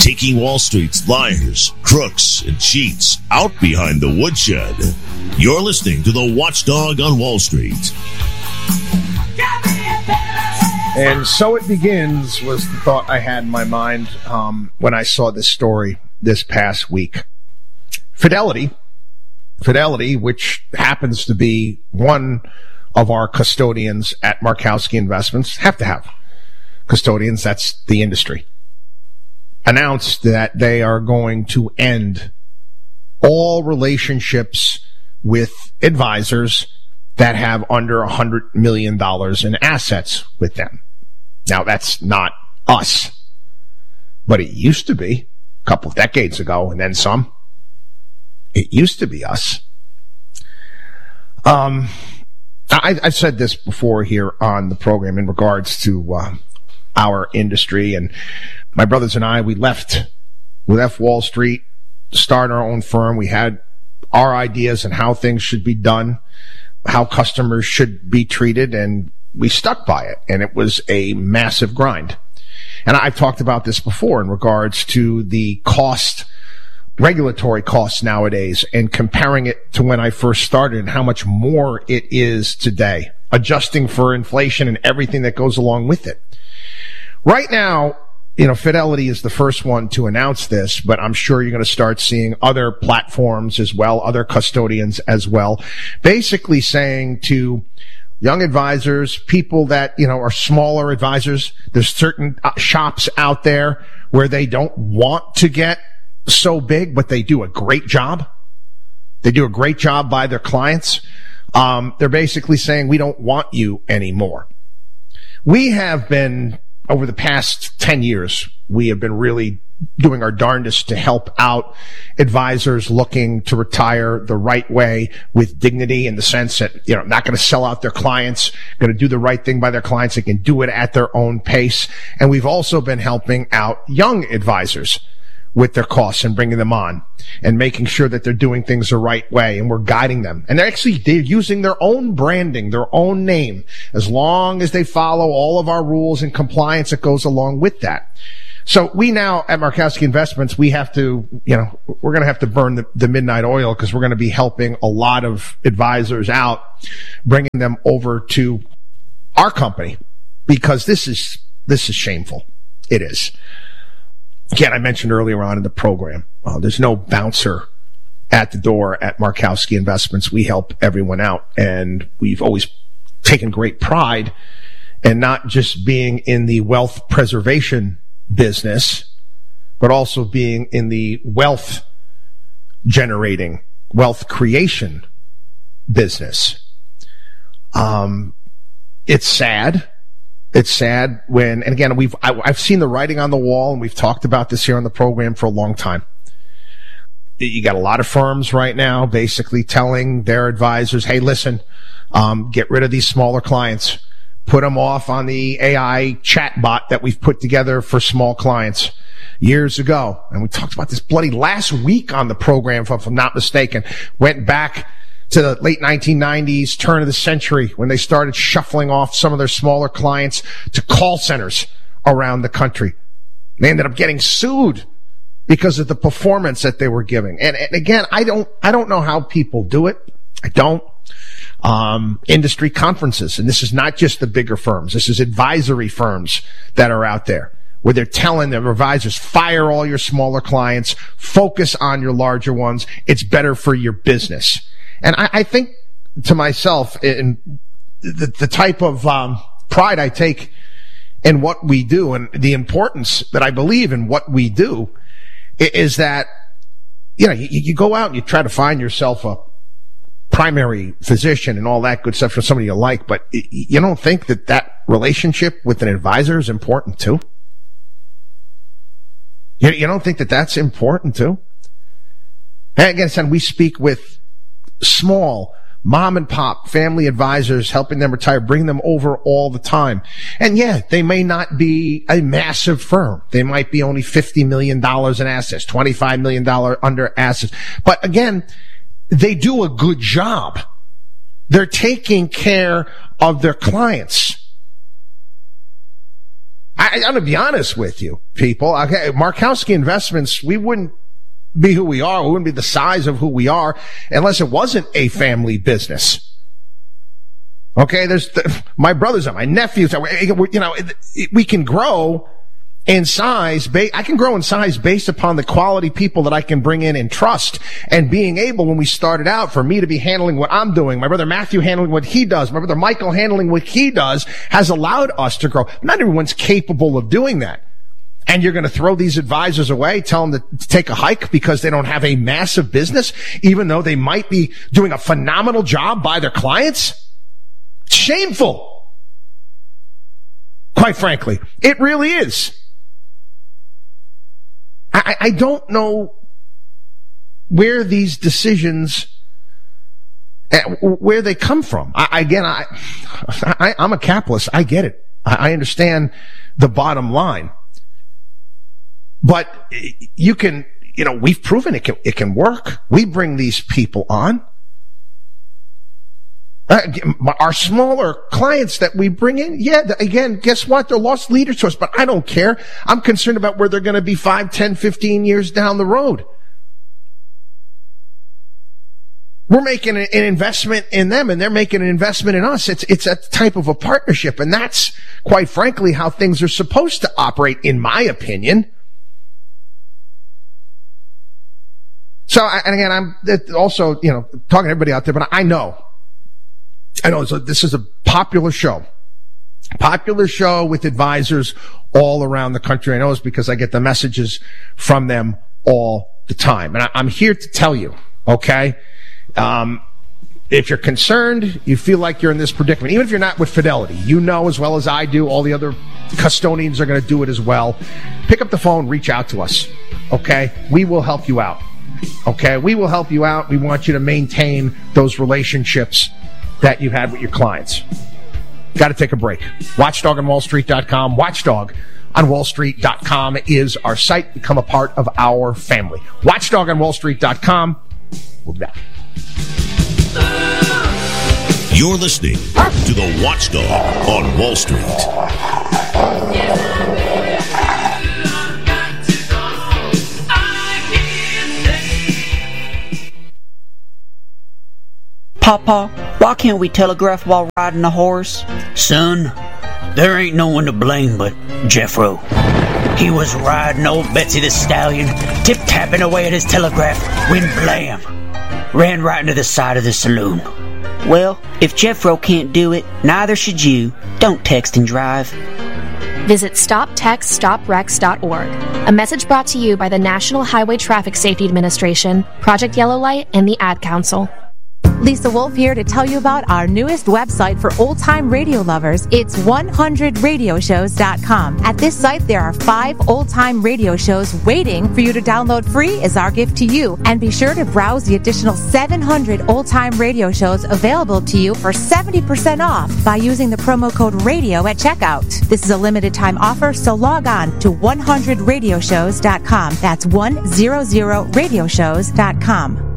taking Wall Street's liars, crooks, and cheats out behind the woodshed. You're listening to the Watchdog on Wall Street. And so it begins was the thought I had in my mind when I saw this story this past week. Fidelity, which happens to be one of our custodians at Markowski Investments, have to have custodians, that's the industry, announced that they are going to end all relationships with advisors that have under $100 million in assets with them. Now, that's not us, but it used to be a couple of decades ago, and then some. It used to be us. I've said this before here on the program in regards to our industry, and my brothers and I, we left Wall Street to start our own firm. We had our ideas on how things should be done, how customers should be treated, and we stuck by it, and it was a massive grind. And I've talked about this before in regards to the regulatory costs nowadays, and comparing it to when I first started and how much more it is today, adjusting for inflation and everything that goes along with it. Right now, Fidelity is the first one to announce this, but I'm sure you're going to start seeing other platforms as well, other custodians as well, basically saying to young advisors, people that, are smaller advisors, there's certain shops out there where they don't want to get so big, but they do a great job. They do a great job by their clients. They're basically saying, we don't want you anymore. We have been, over the past 10 years, we have been really doing our darndest to help out advisors looking to retire the right way with dignity, in the sense that, not going to sell out their clients, going to do the right thing by their clients. They can do it at their own pace. And we've also been helping out young advisors with their costs and bringing them on and making sure that they're doing things the right way, and we're guiding them. And they're using their own branding, their own name, as long as they follow all of our rules and compliance that goes along with that. So we now at Markowski Investments, we have to, we're going to have to burn the midnight oil, because we're going to be helping a lot of advisors out, bringing them over to our company, because this is shameful. It is. Again, I mentioned earlier on in the program, there's no bouncer at the door at Markowski Investments. We help everyone out, and we've always taken great pride in not just being in the wealth preservation business, but also being in the wealth generating, wealth creation business. It's sad. It's sad when, and again, I've seen the writing on the wall, and we've talked about this here on the program for a long time. You got a lot of firms right now basically telling their advisors, hey, listen, get rid of these smaller clients. Put them off on the AI chatbot that we've put together for small clients years ago. And we talked about this bloody last week on the program, if I'm not mistaken. Went back to the late 1990s, turn of the century, when they started shuffling off some of their smaller clients to call centers around the country. They ended up getting sued because of the performance that they were giving. And again, I don't know how people do it. I don't. Industry conferences, and this is not just the bigger firms. This is advisory firms that are out there, where they're telling their advisors, fire all your smaller clients, focus on your larger ones. It's better for your business. And I think to myself, in the type of pride I take in what we do, and the importance that I believe in what we do, is that, you go out and you try to find yourself a primary physician and all that good stuff for somebody you like, but you don't think that relationship with an advisor is important too? You don't think that that's important too? And again, son, we speak with small mom and pop family advisors, helping them retire, bring them over all the time. And yeah, they may not be a massive firm. They might be only $50 million in assets, $25 million under assets. But again, they do a good job. They're taking care of their clients. I'm going to be honest with you, people. Okay, Markowski Investments, we wouldn't be who we are. We wouldn't be the size of who we are unless it wasn't a family business. Okay, my brothers and my nephews, we can grow in size. I can grow in size based upon the quality people that I can bring in and trust. And being able, when we started out, for me to be handling what I'm doing, my brother Matthew handling what he does, my brother Michael handling what he does, has allowed us to grow. Not everyone's capable of doing that. And you're going to throw these advisors away, tell them to take a hike because they don't have a massive business, even though they might be doing a phenomenal job by their clients? Shameful. Quite frankly, it really is. I don't know where these decisions, where they come from. I'm a capitalist. I get it. I understand the bottom line. But we've proven it can work. We bring these people on. Our smaller clients that we bring in, again, guess what? They're lost leaders to us, but I don't care. I'm concerned about where they're going to be 5, 10, 15 years down the road. We're making an investment in them, and they're making an investment in us. It's a type of a partnership, and that's, quite frankly, how things are supposed to operate, in my opinion. So, and again, I'm also, talking to everybody out there, but I know, so this is a popular show with advisors all around the country. I know it's because I get the messages from them all the time. And I'm here to tell you, okay, if you're concerned, you feel like you're in this predicament, even if you're not with Fidelity, as well as I do, all the other custodians are going to do it as well. Pick up the phone, reach out to us, okay? We will help you out, okay? We will help you out. We want you to maintain those relationships that you had with your clients. Got to take a break. WatchDogOnWallStreet.com. WatchDogOnWallStreet.com is our site. Become a part of our family. WatchDogOnWallStreet.com. We'll be back. You're listening to the Watchdog on Wall Street. Papa, why can't we telegraph while riding a horse? Son, there ain't no one to blame but Jeffro. He was riding old Betsy the Stallion, tip-tapping away at his telegraph, when blam! Ran right into the side of the saloon. Well, if Jeffro can't do it, neither should you. Don't text and drive. Visit StopTextStopWrecks.org. A message brought to you by the National Highway Traffic Safety Administration, Project Yellow Light, and the Ad Council. Lisa Wolf here to tell you about our newest website for old-time radio lovers. It's 100radioshows.com. At this site, there are 5 old-time radio shows waiting for you to download free as our gift to you. And be sure to browse the additional 700 old-time radio shows available to you for 70% off by using the promo code RADIO at checkout. This is a limited-time offer, so log on to 100radioshows.com. That's 100radioshows.com.